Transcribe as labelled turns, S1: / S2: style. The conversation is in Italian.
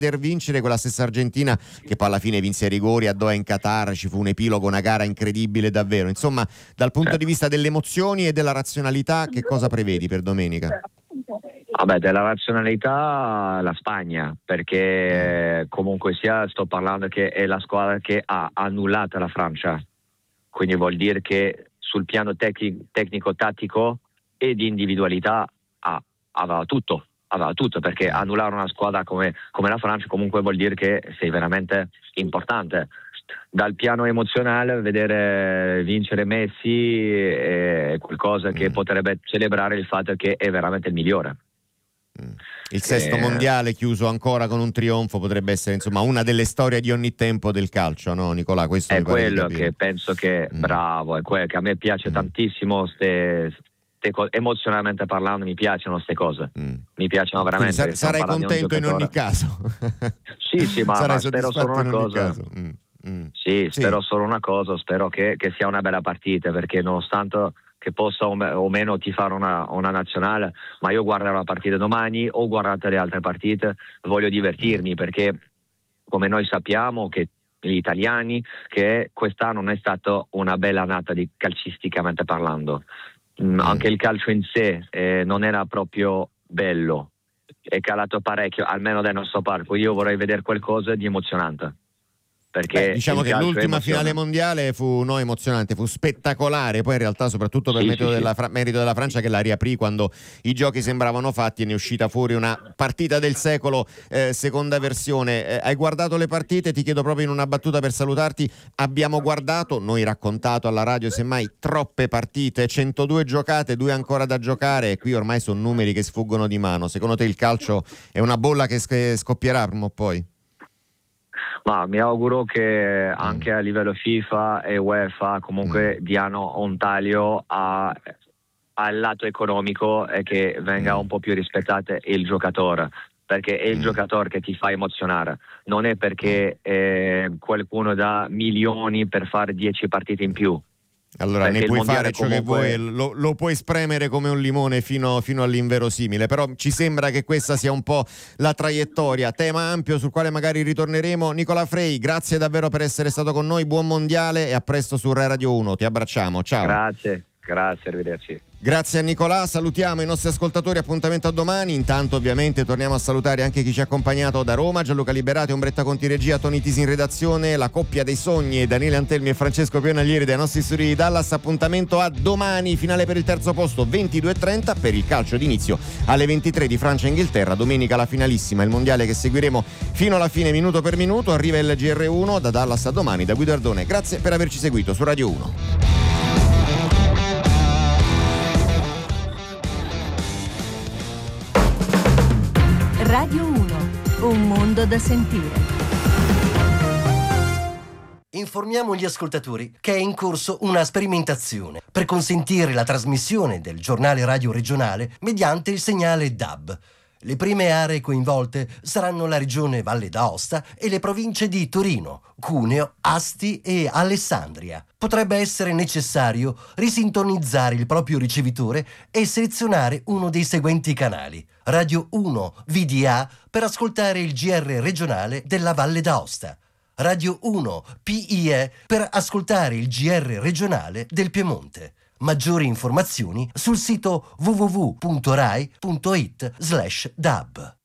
S1: vincere quella stessa Argentina che poi alla fine vinse ai rigori a Doha in Qatar, ci fu un epilogo, una gara incredibile davvero. Insomma, dal punto di vista delle emozioni e della razionalità, che cosa prevedi per domenica?
S2: Vabbè, della razionalità la Spagna, perché comunque sia sto parlando che è la squadra che ha annullato la Francia, quindi vuol dire che sul piano tecnico-tattico e di individualità aveva tutto, perché annullare una squadra come la Francia comunque vuol dire che sei veramente importante. Dal piano emozionale vedere vincere Messi è qualcosa che potrebbe celebrare il fatto che è veramente il migliore.
S1: Il sesto mondiale chiuso ancora con un trionfo potrebbe essere insomma una delle storie di ogni tempo del calcio, no Nicolà? Questo
S2: è quello che penso che bravo, è quello che a me piace tantissimo, emozionalmente parlando mi piacciono queste cose, mi piacciono veramente.
S1: Sarai contento in ogni caso.
S2: Sì, ma spero solo una cosa. Spero solo una cosa, spero che sia una bella partita, perché nonostante che possa o meno tifare una nazionale, ma io guarderò la partita domani o guardate le altre partite, voglio divertirmi, perché come noi sappiamo che gli italiani, che quest'anno non è stata una bella annata calcisticamente parlando, anche il calcio in sé non era proprio bello, è calato parecchio, almeno dal nostro parco. Io vorrei vedere qualcosa di emozionante. Perché
S1: diciamo che l'ultima finale mondiale fu emozionante, fu spettacolare, poi in realtà soprattutto per merito della Francia, che la riaprì quando i giochi sembravano fatti e ne è uscita fuori una partita del secolo, seconda versione. Hai guardato le partite? Ti chiedo proprio in una battuta per salutarti, abbiamo guardato, noi raccontato alla radio semmai, troppe partite, 102 giocate, 2 ancora da giocare, e qui ormai sono numeri che sfuggono di mano. Secondo te il calcio è una bolla che scoppierà prima o poi?
S2: Ma mi auguro che anche a livello FIFA e UEFA comunque diano un taglio al lato economico e che venga un po' più rispettato il giocatore, perché è il giocatore che ti fa emozionare, non è perché qualcuno dà milioni per fare 10 partite in più.
S1: Allora ne puoi fare ciò che vuoi, lo puoi spremere come un limone fino all'inverosimile, però ci sembra che questa sia un po' la traiettoria. Tema ampio sul quale magari ritorneremo. Nicolà Frei, grazie davvero per essere stato con noi, buon mondiale e a presto su Rai Radio 1, ti abbracciamo, ciao.
S2: Grazie, arrivederci.
S1: Grazie a Nicolà, salutiamo i nostri ascoltatori, appuntamento a domani. Intanto ovviamente torniamo a salutare anche chi ci ha accompagnato da Roma, Gianluca Liberati, Ombretta Conti regia, Toni Tisi in redazione, la coppia dei sogni, Daniele Antelmi e Francesco Pionalieri dai nostri studi di Dallas. Appuntamento a domani, finale per il terzo posto 22:30, per il calcio d'inizio alle 23 di Francia e Inghilterra, domenica la finalissima, il mondiale che seguiremo fino alla fine minuto per minuto. Arriva il GR1, da Dallas a domani, da Guido Ardone. Grazie per averci seguito su Radio 1.
S3: Radio 1, un mondo da sentire.
S4: Informiamo gli ascoltatori che è in corso una sperimentazione per consentire la trasmissione del giornale radio regionale mediante il segnale DAB. Le prime aree coinvolte saranno la regione Valle d'Aosta e le province di Torino, Cuneo, Asti e Alessandria. Potrebbe essere necessario risintonizzare il proprio ricevitore e selezionare uno dei seguenti canali: Radio 1 VDA per ascoltare il GR regionale della Valle d'Aosta, Radio 1 PIE per ascoltare il GR regionale del Piemonte. Maggiori informazioni sul sito www.rai.it/dab.